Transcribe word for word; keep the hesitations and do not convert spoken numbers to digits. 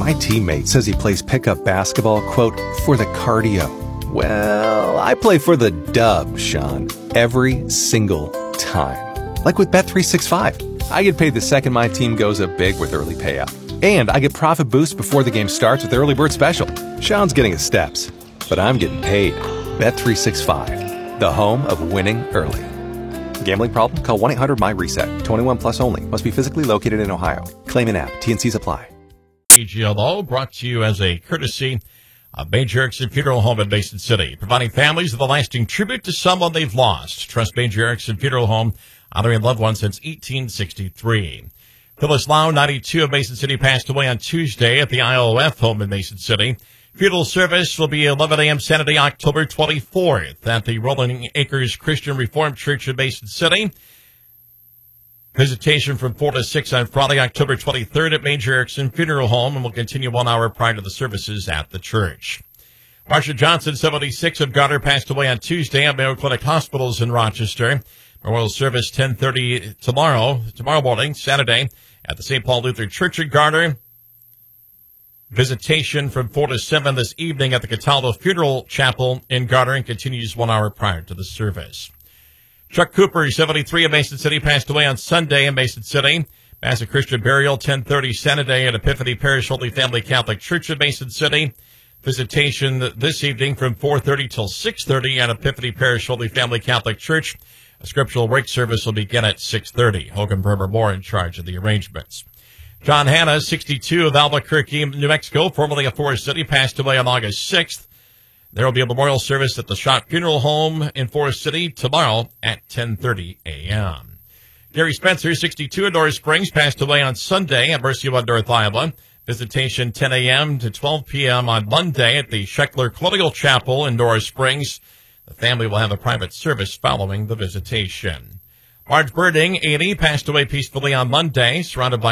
My teammate says he plays pickup basketball, quote, for the cardio. Well, I play for the dub, Sean, every single time. Like with Bet three sixty-five. I get paid the second my team goes up big with early payout. And I get profit boost before the game starts with early bird special. Sean's getting his steps, but I'm getting paid. Bet three sixty-five, the home of winning early. Gambling problem? Call one eight hundred M Y reset. twenty-one plus only. Must be physically located in Ohio. Claim in app. T N Cs apply. A G L O brought to you as a courtesy of Major Erickson Funeral Home in Mason City, providing families with a lasting tribute to someone they've lost. Trust Major Erickson Funeral Home, honoring loved ones since eighteen sixty-three. Phyllis Lau, ninety-two, of Mason City, passed away on Tuesday at the I O F home in Mason City. Funeral service will be eleven a.m. Saturday, October twenty-fourth at the Rolling Acres Christian Reformed Church in Mason City. Visitation from four to six on Friday, October twenty-third at Major Erickson Funeral Home, and will continue one hour prior to the services at the church. Marsha Johnson, seventy-six, of Garter, passed away on Tuesday at Mayo Clinic Hospitals in Rochester. Memorial service ten thirty tomorrow, tomorrow morning, Saturday, at the Saint Paul Lutheran Church in Garter. Visitation from four to seven this evening at the Cataldo Funeral Chapel in Garter, and continues one hour prior to the service. Chuck Cooper, seventy-three, of Mason City, passed away on Sunday in Mason City. Mass of Christian burial, ten thirty Saturday at Epiphany Parish Holy Family Catholic Church in Mason City. Visitation this evening from four thirty till six thirty at Epiphany Parish Holy Family Catholic Church. A scriptural wake service will begin at six thirty. Hogan Bremer Moore in charge of the arrangements. John Hanna, sixty-two, of Albuquerque, New Mexico, formerly of Forest City, passed away on August sixth. There will be a memorial service at the Schott Funeral Home in Forest City tomorrow at ten thirty a.m. Gary Spencer, sixty-two, of North Springs, passed away on Sunday at Mercy One North Iowa. Visitation ten a.m. to twelve p.m. on Monday at the Scheckler Colonial Chapel in North Springs. The family will have a private service following the visitation. Marge Birding, eighty, passed away peacefully on Monday, surrounded by